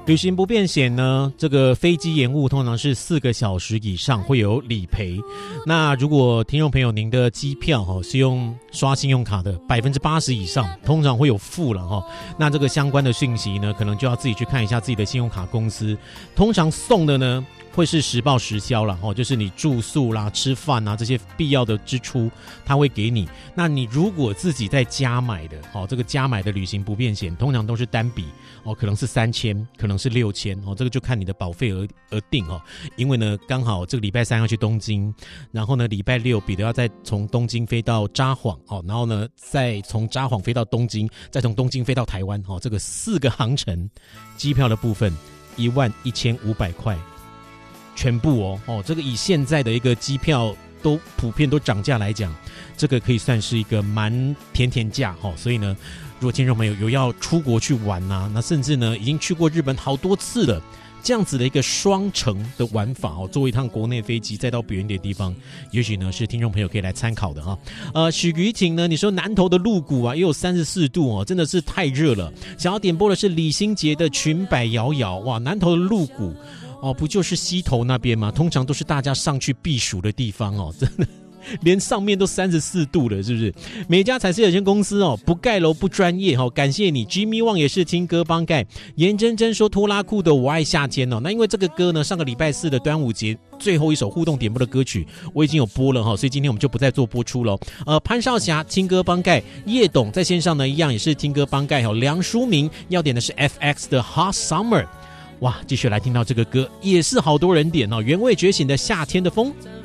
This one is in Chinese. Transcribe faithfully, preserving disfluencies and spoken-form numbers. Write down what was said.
旅行不便险呢，这个飞机延误通常是四个小时以上会有理赔。那如果听众朋友您的机票哈是用刷信用卡的，百分之八十以上通常会有付了哈。那这个相关的讯息呢，可能就要自己去看一下自己的信用卡公司，通常送的呢会是实报实销啦，就是你住宿啦、吃饭啊这些必要的支出，他会给你。那你如果自己在家买的，这个家买的旅行不便险，通常都是单笔，可能是三千，可能是六千，这个就看你的保费而而定。因为呢，刚好这个礼拜三要去东京，然后呢礼拜六彼得要再从东京飞到札幌，然后呢再从札幌飞到东京，再从东京飞到台湾，这个四个航程，机票的部分一万一千五百块。全部哦哦，这个以现在的一个机票都普遍都涨价来讲，这个可以算是一个蛮甜甜价哦。所以呢，如果听众朋友有要出国去玩啊，那甚至呢已经去过日本好多次了，这样子的一个双程的玩法哦，坐一趟国内飞机再到远一点的地方，也许呢是听众朋友可以来参考的哈。呃，许瑜婷呢，你说南投的鹿谷啊也有三十四度哦，真的是太热了。想要点播的是李心洁的《裙摆摇摇》，哇，南投的鹿谷。哦，不就是溪头那边吗？通常都是大家上去避暑的地方哦，真的，连上面都三十四度了，是不是？美家彩饰有限公司哦，不盖楼不专业哦，感谢你 ，Jimmy Wang 也是听歌帮盖。严真真说拖拉库的我爱夏天哦，那因为这个歌呢，上个礼拜四的端午节最后一首互动点播的歌曲，我已经有播了哈，所以今天我们就不再做播出了。呃，潘少霞听歌帮盖，叶董在线上呢一样也是听歌帮盖哈。梁书明要点的是 F X 的 Hot Summer。哇，继续来听到这个歌，也是好多人点哦。原味觉醒的夏天的风。